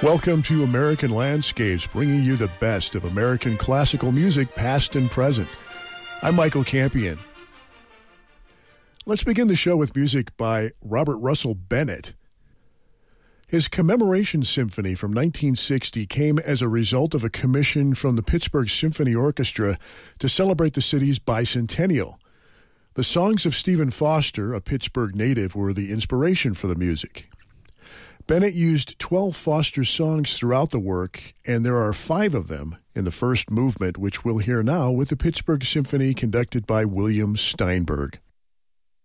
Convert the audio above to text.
Welcome to American Landscapes, bringing you the best of American classical music, past and present. I'm Michael Campion. Let's begin the show with music by Robert Russell Bennett. His Commemoration Symphony from 1960 came as a result of a commission from the Pittsburgh Symphony Orchestra to celebrate the city's bicentennial. The songs of Stephen Foster, a Pittsburgh native, were the inspiration for the music. Bennett used 12 Foster songs throughout the work, and there are 5 of them in the first movement, which we'll hear now with the Pittsburgh Symphony conducted by William Steinberg.